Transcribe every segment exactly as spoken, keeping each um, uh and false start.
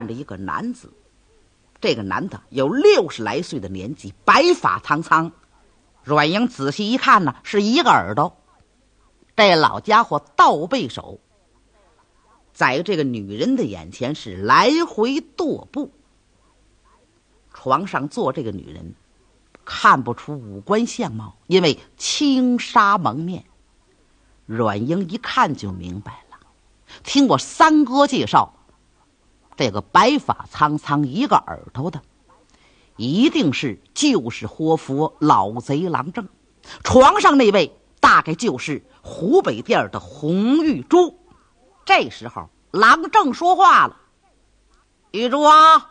着一个男子，这个男的有六十来岁的年纪，白发苍苍。阮英仔细一看呢，是一个耳朵。这老家伙倒背手，在这个女人的眼前是来回踱步。床上坐这个女人，看不出五官相貌，因为轻纱蒙面。阮英一看就明白了，听过三哥介绍，这个白发苍苍一个耳朵的，一定是就是活佛老贼郎正。床上那位大概就是湖北店的洪玉珠。这时候郎正说话了：玉珠啊，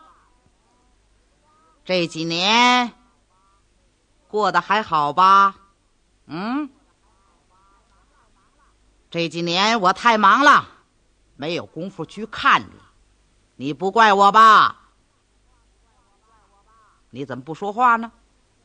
这几年过得还好吧？嗯，这几年我太忙了，没有功夫去看你，你不怪我吧？你怎么不说话呢？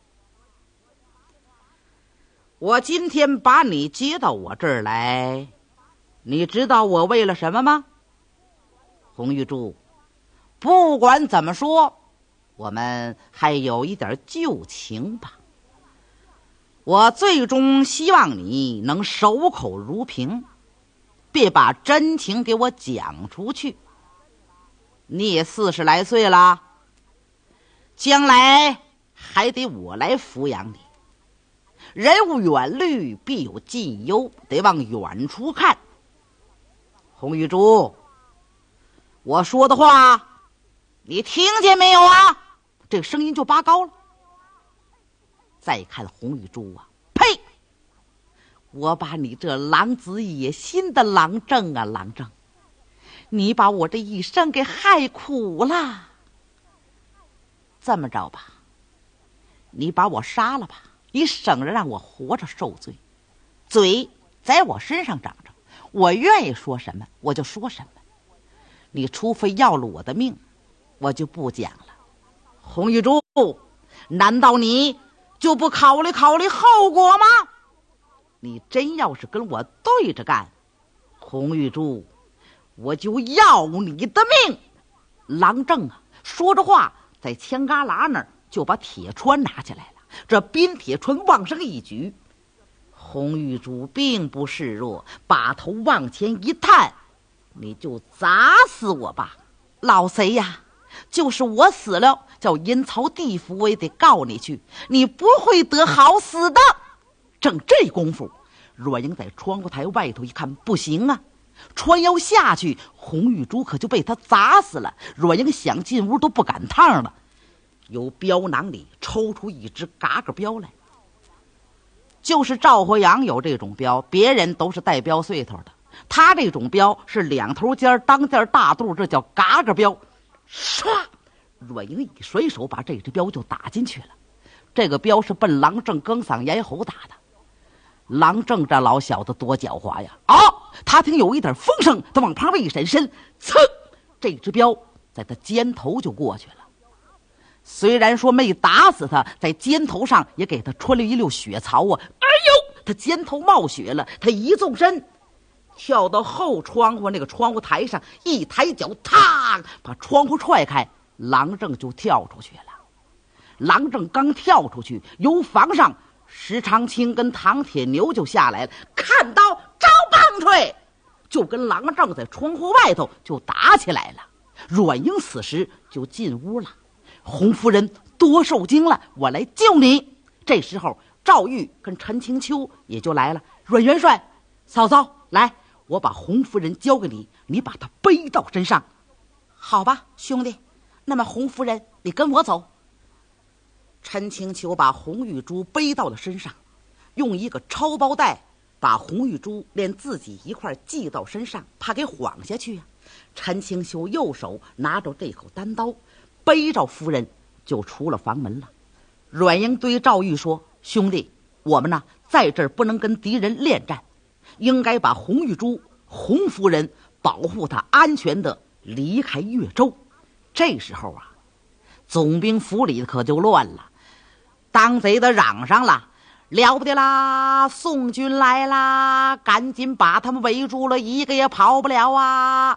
我今天把你接到我这儿来，你知道我为了什么吗？洪玉柱，不管怎么说，我们还有一点旧情吧。我最终希望你能守口如瓶，别把真情给我讲出去。你也四十来岁了，将来还得我来抚养你。人无远虑，必有近忧，得往远处看。洪玉珠，我说的话你听见没有啊？这个声音就拔高了。再看洪玉珠啊，呸！我把你这狼子野心的郎正啊，郎正，你把我这一生给害苦了。这么着吧，你把我杀了吧，你省着让我活着受罪。嘴在我身上长着，我愿意说什么我就说什么。你除非要了我的命，我就不讲了。洪玉珠，难道你就不考虑考虑后果吗？你真要是跟我对着干，洪玉珠，我就要你的命。郎正啊，说着话，在枪旮旯那儿就把铁穿拿起来了。这冰铁穿往上一举，洪玉珠并不示弱，把头往前一探：你就砸死我吧！老贼呀，就是我死了，叫阴曹地府我也得告你去，你不会得好死的。正这功夫，阮英在窗户台外头一看，不行啊，穿腰下去，洪玉珠可就被他砸死了。阮英想进屋都不赶趟了，由镖囊里抽出一只嘎嘎镖来。就是赵活阳有这种镖，别人都是带镖碎头的，他这种镖是两头尖当间大肚，这叫嘎嘎镖。唰，阮英一甩手把这只镖就打进去了。这个镖是奔郎正更嗓咽喉打的。郎正这老小子多狡猾呀！啊，他听有一点风声，他往旁边一闪身，噌，这只镖在他肩头就过去了。虽然说没打死他，在肩头上也给他穿了一溜血槽啊！哎呦，他肩头冒血了，他一纵身跳到后窗户那个窗户台上，一抬脚，啪，把窗户踹开，郎正就跳出去了。郎正刚跳出去，由房上石长青跟唐铁牛就下来了，看到招棒槌，就跟郎正在窗户外头就打起来了。阮英此时就进屋了：洪夫人多受惊了，我来救你。这时候赵玉跟陈清秋也就来了：阮元帅，嫂嫂，来，我把洪夫人交给你，你把她背到身上。好吧，兄弟，那么洪夫人你跟我走。陈清秋把洪玉珠背到了身上，用一个抄包带把洪玉珠连自己一块系到身上，怕给晃下去啊。陈清秋右手拿着这口单刀，背着夫人就出了房门了。阮英对赵玉说：兄弟，我们呢在这儿不能跟敌人恋战，应该把洪玉珠洪夫人保护她安全的离开越州。这时候啊，总兵府里可就乱了，当贼的嚷上了：了不得啦，宋军来啦，赶紧把他们围住了，一个也跑不了啊。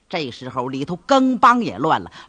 这时候里头更帮也乱了，